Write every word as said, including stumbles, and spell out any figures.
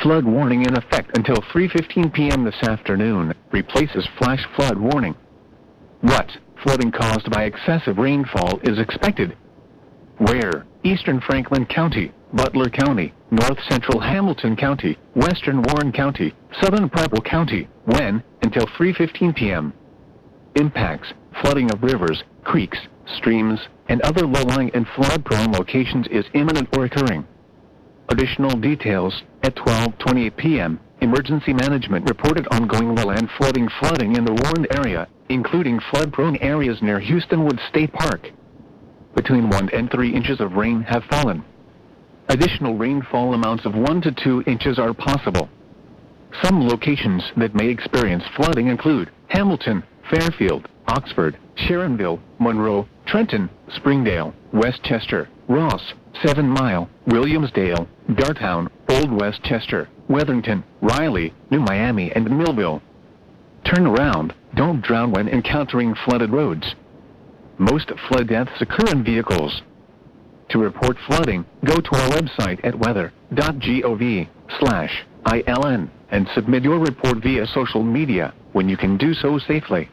Flood warning in effect until three fifteen p m this afternoon, replaces flash flood warning. What? Flooding caused by excessive rainfall is expected. Where? Eastern Franklin County, Butler County, North Central Hamilton County, Western Warren County, Southern Preble County. When? Until three fifteen p m Impacts: flooding of rivers, creeks, streams, and other low-lying and flood-prone locations is imminent or occurring. Additional details: at twelve twenty-eight p m, Emergency Management reported ongoing lowland flooding flooding in the Warren area, including flood-prone areas near Houston Woods State Park. Between one and three inches of rain have fallen. Additional rainfall amounts of one to two inches are possible. Some locations that may experience flooding include Hamilton, Fairfield, Oxford, Sharonville, Monroe, Trenton, Springdale, Westchester, Ross, Seven Mile, Williamsdale, Dartown, Old Westchester, Weatherington, Riley, New Miami, and Millville. Turn around, don't drown when encountering flooded roads. Most flood deaths occur in vehicles. To report flooding, go to our website at weather dot gov slash I L N and submit your report via social media when you can do so safely.